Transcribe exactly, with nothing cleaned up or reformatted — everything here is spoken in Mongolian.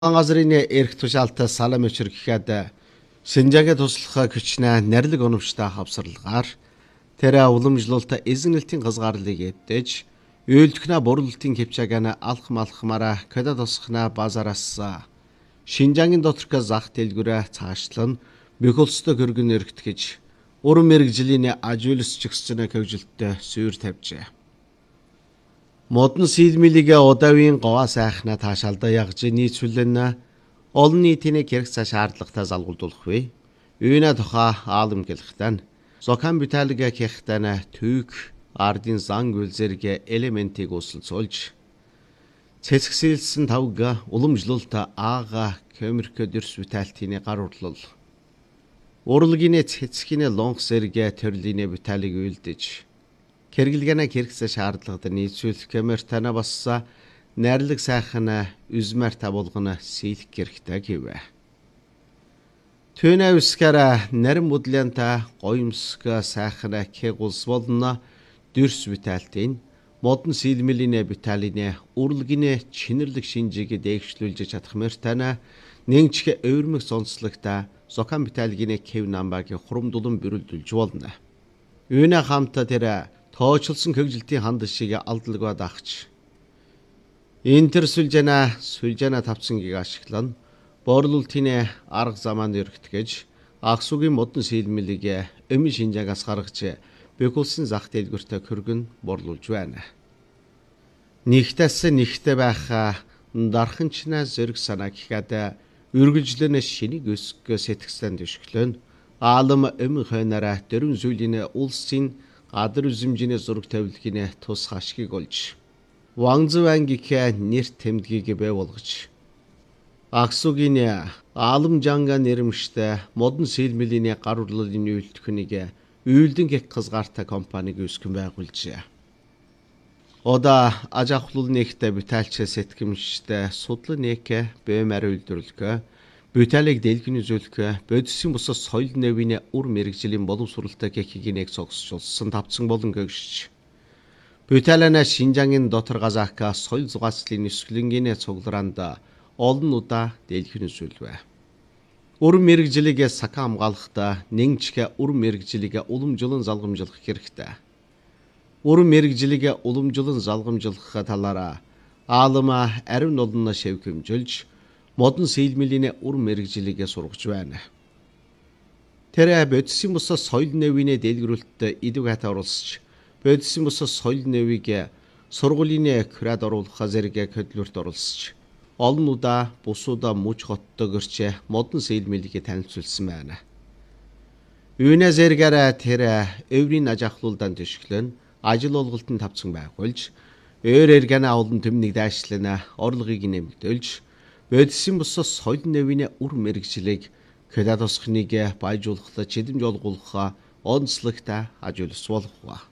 Газрын эрх тушаалтаа салам өчрөхэд Шинжаагийн туслахаа хүчнээ нарилэг оновчтой хавсарлагаар тэр уламжлалт эзэнэлтийн газгаарлыг эвдэж үйлдвэрнэ борлуулалтын хэмжээгэн алх малхмаараа кодо тосхна базараас Шинжаагийн доторх зах дэлгүүрээ цаашлан бүх улстай хөргөн эргэтгэж уран мэрэгжлийн ажуулс чигсцэнэ хөгжилтөд суур тавьжээ. Модон сэлмилигэ удавын говаа сайхна таашаалда ягж нийцүүлэн олон нийтийн хэрэгцээ шаардлагатай залгуулдуулах вэ. Үүнэ тухай аалам гэлэхтэн зохион бүтээлэг хийхтэн түүх ардын зан үйлзэрэг элементийг өсөлцүүлж цэцгсэлсэн тавга уламжлалт аага комеркө дэрс бүтээлтийн гар урлал урлагийн цэцгийн лонх зэрэг төрлийн бүтээлийг үйлдэж Кэргэлгэнэ хэрэгцээ шаардлагад нийцүүлэх гэмээр тана басса найрлаг сайхан үзмэр табуулгана сийлэх хэрэгтэй гэвэ. Түүнэ үскара нарийн бодлонта гоёмсга сайхан кэг улс болно дэрс бүтээлтийн модон сэлмилийн бүтээлийн урлагийн чинэрлэг шинжийг дээгшлүүлж чадах мэр тана нэгчгэ өвөрмөг сонцлогта зохион бүтээлгийн кев намбагийн хурамдулан бэрүүлдүүлж болно. Үүнэ хамтаа тэр тоочлсон хөгжилтийн ханд шиг алдалгаа дагч. Интер сүлжэна сүлжэна тавцангийг ашиглан борлуулалтын арга замаанд өргөтгөж агсуугийн модон сэлмилийг өмнө шинжаагаас гаргаж бүх улсын зах дэлгүүртээ хөргөн борлуулж байна. Нэгтэс нэгтэй байх дарханчна зэрэг санаа гэхэд үргэлжлэн шинийг өсгөх сэтгцэн дэвшглэн аалам өмнө хойнараа дөрвөн зүйлийн улсын адар үзэмжийн зураг тавилгын тус хашгийг олж Вангзвангийнхээ нэр тэмдгийг бий болгож Аксугийн аалам жанга нэрмжтэй модон сэлмилийн гар урлалын үйлдвэрийг үйлдэн гэх хязгаартай компаниг үүсгэн байгуулжээ. Ода аж ахуйлын нэгтэй бүтээлч сэтгэмжтэй судлан нэкэ бэмэр үйлдвэрлэхэ бүтээлийг дэлгэнүүлэх бодисын бусад соёл нэвийн ур мэрэгжлийн боловсролтой гэхийг нэг цогцолсон тавцсан болон гэгшиж бүтээлэнэ Шинжаагийн дотор газака соёл зугаацлын нисгэлэнгийн цуглараанд олон удаа дэлгэнүүлвэ. Ур мэрэгжлийг сака хамгаалахдаа нэгчгэ ур мэрэгжлийг уламжлан залгамжлах хэрэгтэй. Ур мэрэгжлийг уламжлан залгамжлах талаараа аалма ариун олон шив хэмжүүлж модон сэлмилийн ур мэрэгжлийг сургаж байна. Тэр бодисын бусад соёл нэвийн дэлгэрүүлэлтэд идэв хата оролцож, бодисын бусад соёл нэвийг сургуулийн курад оруулах зэрэг хөдөлгөөрт оролцож, олон удаа бусуудаа муж хоттог гэрч модон сэлмилийг танилцуулсан байна. Үүнэ зэргээр тэр өврийн аж ахуйлдан төшгөлөн ажил олголтын тавцан байгуулж, өөр эргэнэ олон төмнийг дайшлана орлогыг нэмэгдүүлж бодисын бусад соёл нэвийн ур мэрэгжлийг кодо тосхныг баяжуулах, чэдэмж олгуулах онцлогтой ажил болох ба.